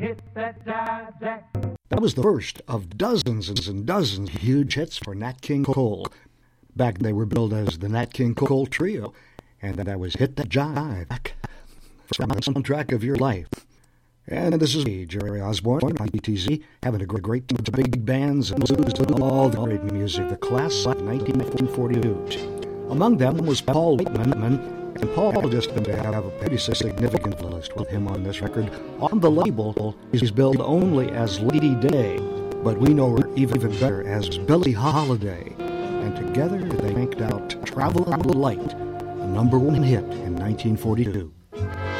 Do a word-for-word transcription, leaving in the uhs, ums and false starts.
Hit that jive jack. That was the first of dozens and dozens of huge hits for Nat King Cole. Back then they were billed as the Nat King Cole Trio, and that was Hit That Jive from the soundtrack of your life. And this is me, Jerry Osborne, on B T Z, having a great time with big bands and blues and all the great music, the class of nineteen forty-two. Among them was Paul Whiteman, and Paul just happened to have a pretty significant list with him on this record. On the label, he's billed only as Lady Day, but we know her even better as Billie Holiday. And together they cranked out Traveling Light, a number one hit in nineteen forty-two.